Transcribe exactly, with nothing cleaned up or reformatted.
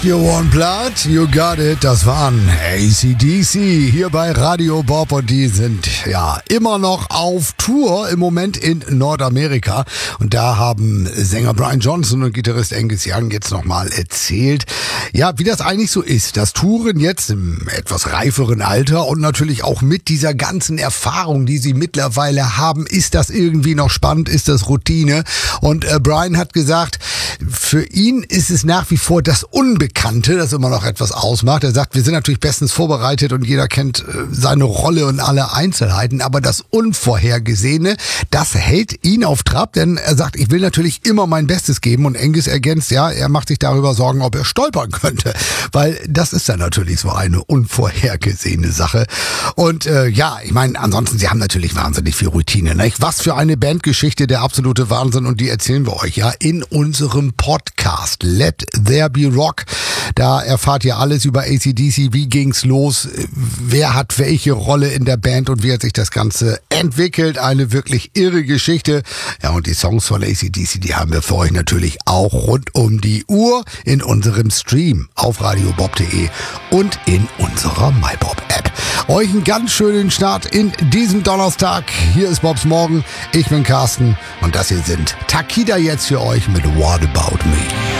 You want blood? You got it. Das waren A C D C hier bei Radio Bob und die sind ja immer noch auf Tour im Moment in Nordamerika. Und da haben Sänger Brian Johnson und Gitarrist Angus Young jetzt nochmal erzählt, ja, wie das eigentlich so ist. Das Touren jetzt im etwas reiferen Alter und natürlich auch mit dieser ganzen Erfahrung, die sie mittlerweile haben, ist das irgendwie noch spannend, ist das Routine? Und äh, Brian hat gesagt, für ihn ist es nach wie vor das Unbekannte, das immer noch etwas ausmacht. Er sagt, wir sind natürlich bestens vorbereitet und jeder kennt äh, seine Rolle und alle Einzelheiten, aber das Unvorhergesehene, das hält ihn auf Trab, denn er sagt, ich will natürlich immer mein Bestes geben und Angus ergänzt, ja, er macht sich darüber Sorgen, ob er stolpern könnte, weil das ist dann natürlich so eine unvorhergesehene Sache. Und äh, ja, ich meine, ansonsten, sie haben natürlich wahnsinnig viel Routine, nicht? Was für eine Bandgeschichte, der absolute Wahnsinn, und die erzählen wir euch ja in unserem Podcast Let There Be Rock. Da erfahrt ihr alles über A C D C, wie ging's los, wer hat welche Rolle in der Band und wie hat sich das Ganze entwickelt. Eine wirklich irre Geschichte. Ja, und die Songs von A C D C, die haben wir für euch natürlich auch rund um die Uhr in unserem Stream auf radiobob punkt de und in unserer MyBob-App. Euch einen ganz schönen Start in diesem Donnerstag. Hier ist Bobs Morgen. Ich bin Carsten und das hier sind Takida jetzt für euch mit What About Me.